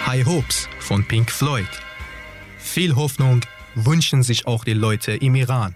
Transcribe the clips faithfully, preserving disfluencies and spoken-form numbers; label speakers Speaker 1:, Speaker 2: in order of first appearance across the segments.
Speaker 1: High Hopes von Pink Floyd. Viel Hoffnung wünschen sich auch die Leute im Iran.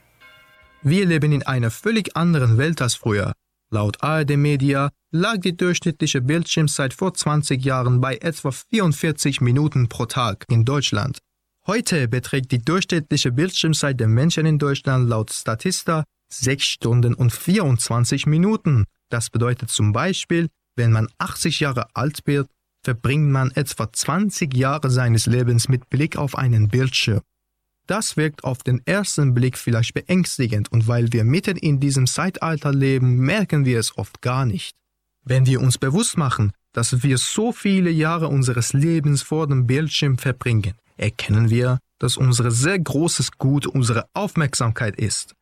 Speaker 1: Wir leben in einer völlig anderen Welt als früher. Laut A R D Media lag die durchschnittliche Bildschirmzeit vor zwanzig Jahren bei etwa vierundvierzig Minuten pro Tag in Deutschland. Heute beträgt die durchschnittliche Bildschirmzeit der Menschen in Deutschland laut Statista sechs Stunden und vierundzwanzig Minuten. Das bedeutet zum Beispiel, wenn man achtzig Jahre alt wird, verbringt man etwa zwanzig Jahre seines Lebens mit Blick auf einen Bildschirm. Das wirkt auf den ersten Blick vielleicht beängstigend und weil wir mitten in diesem Zeitalter leben, merken wir es oft gar nicht. Wenn wir uns bewusst machen, dass wir so viele Jahre unseres Lebens vor dem Bildschirm verbringen, erkennen wir, dass unser sehr großes Gut unsere Aufmerksamkeit ist.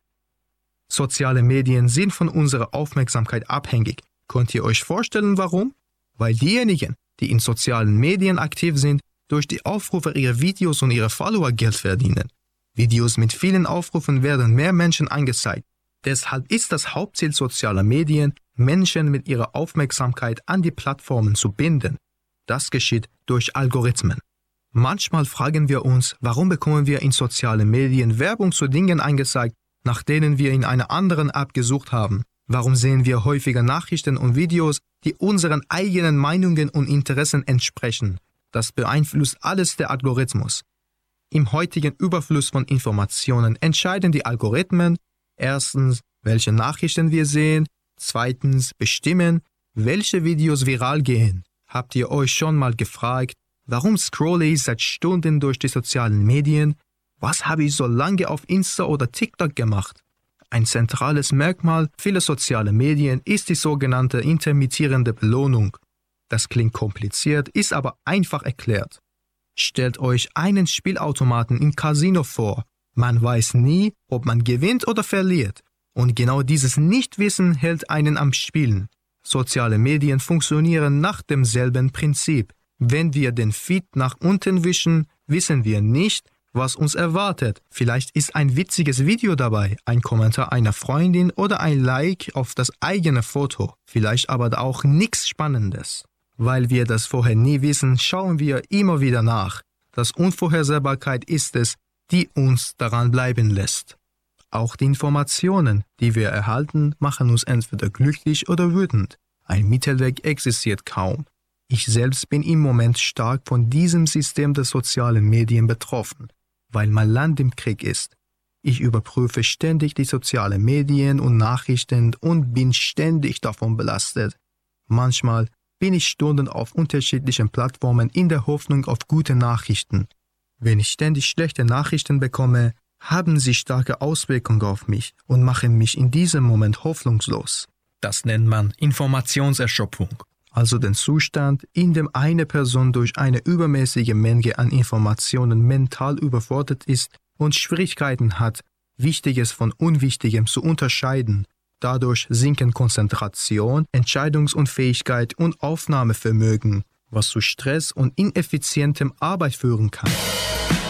Speaker 1: Soziale Medien sind von unserer Aufmerksamkeit abhängig. Könnt ihr euch vorstellen, warum? Weil diejenigen, die in sozialen Medien aktiv sind, durch die Aufrufe ihrer Videos und ihrer Follower Geld verdienen. Videos mit vielen Aufrufen werden mehr Menschen angezeigt. Deshalb ist das Hauptziel sozialer Medien, Menschen mit ihrer Aufmerksamkeit an die Plattformen zu binden. Das geschieht durch Algorithmen. Manchmal fragen wir uns, warum bekommen wir in sozialen Medien Werbung zu Dingen angezeigt, nach denen wir in einer anderen App gesucht haben? Warum sehen wir häufiger Nachrichten und Videos, die unseren eigenen Meinungen und Interessen entsprechen? Das beeinflusst alles der Algorithmus. Im heutigen Überfluss von Informationen entscheiden die Algorithmen, erstens, welche Nachrichten wir sehen, zweitens, bestimmen, welche Videos viral gehen. Habt ihr euch schon mal gefragt, warum scrolle ich seit Stunden durch die sozialen Medien? Was habe ich so lange auf Insta oder TikTok gemacht? Ein zentrales Merkmal vieler sozialer Medien ist die sogenannte intermittierende Belohnung. Das klingt kompliziert, ist aber einfach erklärt. Stellt euch einen Spielautomaten im Casino vor. Man weiß nie, ob man gewinnt oder verliert. Und genau dieses Nichtwissen hält einen am Spielen. Soziale Medien funktionieren nach demselben Prinzip. Wenn wir den Feed nach unten wischen, wissen wir nicht, was uns erwartet. Vielleicht ist ein witziges Video dabei, ein Kommentar einer Freundin oder ein Like auf das eigene Foto. Vielleicht aber auch nichts Spannendes. Weil wir das vorher nie wissen, schauen wir immer wieder nach. Das Unvorhersehbarkeit ist es, die uns daran bleiben lässt. Auch die Informationen, die wir erhalten, machen uns entweder glücklich oder wütend. Ein Mittelweg existiert kaum. Ich selbst bin im Moment stark von diesem System der sozialen Medien betroffen, weil mein Land im Krieg ist. Ich überprüfe ständig die sozialen Medien und Nachrichten und bin ständig davon belastet. Manchmal bin ich Stunden auf unterschiedlichen Plattformen in der Hoffnung auf gute Nachrichten. Wenn ich ständig schlechte Nachrichten bekomme, haben sie starke Auswirkungen auf mich und machen mich in diesem Moment hoffnungslos. Das nennt man Informationserschöpfung, also den Zustand, in dem eine Person durch eine übermäßige Menge an Informationen mental überfordert ist und Schwierigkeiten hat, Wichtiges von Unwichtigem zu unterscheiden. Dadurch sinken Konzentration, Entscheidungsunfähigkeit und Aufnahmevermögen, was zu Stress und ineffizientem Arbeit führen kann.